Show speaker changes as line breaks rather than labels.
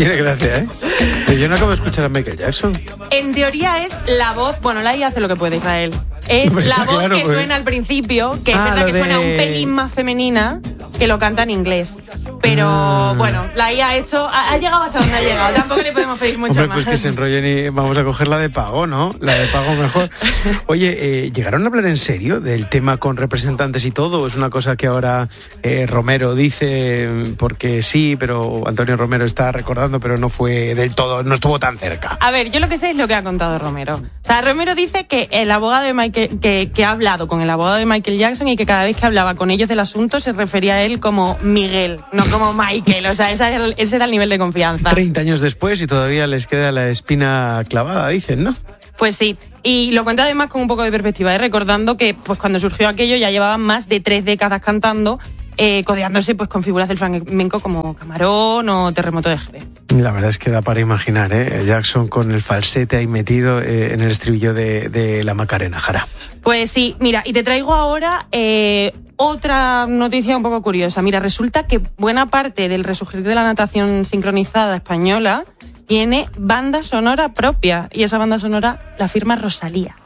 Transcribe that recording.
Tiene gracia, ¿eh? Pero yo no acabo de escuchar a Michael Jackson.
En teoría es la voz, bueno, la IA hace lo que puede, Israel. Es
Hombre,
la
está
voz
claro,
que
pues.
suena al principio, que es verdad
lo
que suena
de-
un pelín más femenina, que lo canta en inglés. Pero bueno, la IA ha llegado hasta donde ha llegado. Tampoco le podemos pedir mucho
Hombre,
más.
pues que se enrollen y vamos a coger la de pago, ¿no? La de pago mejor. Oye, ¿llegaron a hablar en serio del tema con representantes y todo? ¿Es una cosa que ahora Romero dice porque sí, pero Antonio Romero está recordando, pero no fue del todo, no estuvo tan cerca?
A ver, yo lo que sé es lo que ha contado Romero. O sea, Romero dice que el abogado de Michael, que ha hablado con el abogado de Michael Jackson y que cada vez que hablaba con ellos del asunto se refería a él como Miguel, no como Michael. O sea, ese era el nivel de confianza.
30 años después y todavía les queda la espina clavada, dicen, ¿no?
Pues sí, y lo cuenta además con un poco de perspectiva, recordando que pues cuando surgió aquello ya llevaban más de 3 décadas cantando, codeándose pues con figuras del flamenco como Camarón o Terremoto de Jerez.
La verdad es que da para imaginar, ¿eh? Jackson con el falsete ahí metido en el estribillo de la Macarena Jara.
Pues sí, mira, y te traigo ahora otra noticia un poco curiosa. Mira, resulta que buena parte del resurgir de la natación sincronizada española tiene banda sonora propia, y esa banda sonora la firma Rosalía.